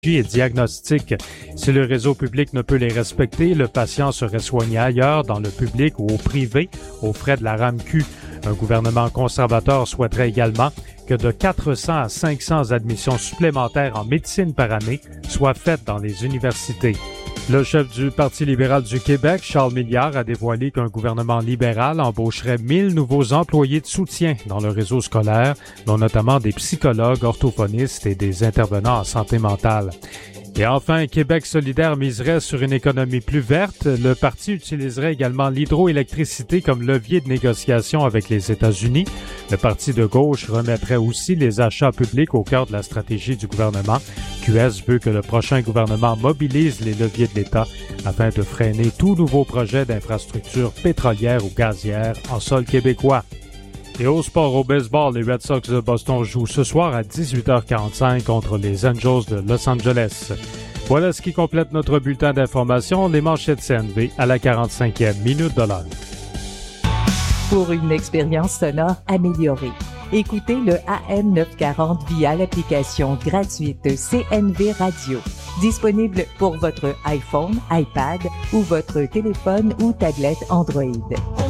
et diagnostic. Si le réseau public ne peut les respecter, le patient serait soigné ailleurs, dans le public ou au privé, aux frais de la RAMQ. Un gouvernement conservateur souhaiterait également que de 400 à 500 admissions supplémentaires en médecine par année soient faites dans les universités. Le chef du Parti libéral du Québec, Charles Milliard, a dévoilé qu'un gouvernement libéral embaucherait 1000 nouveaux employés de soutien dans le réseau scolaire, dont notamment des psychologues, orthophonistes et des intervenants en santé mentale. Et enfin, Québec solidaire miserait sur une économie plus verte. Le parti utiliserait également l'hydroélectricité comme levier de négociation avec les États-Unis. Le parti de gauche remettrait aussi les achats publics au cœur de la stratégie du gouvernement. QS veut que le prochain gouvernement mobilise les leviers de l'État afin de freiner tout nouveau projet d'infrastructure pétrolière ou gazière en sol québécois. Et au sport, au baseball, les Red Sox de Boston jouent ce soir à 18h45 contre les Angels de Los Angeles. Voilà ce qui complète notre bulletin d'information, les manchettes CNV à la 45e minute de l'heure. Pour une expérience sonore améliorée, écoutez le AM 940 via l'application gratuite CNV Radio. Disponible pour votre iPhone, iPad ou votre téléphone ou tablette Android.